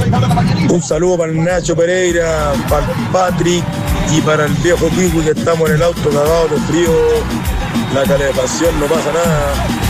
Un saludo para el Nacho Pereira, para el Patrick y para el viejo Kiwi que estamos en el auto cagados de frío. La calefacción no pasa nada.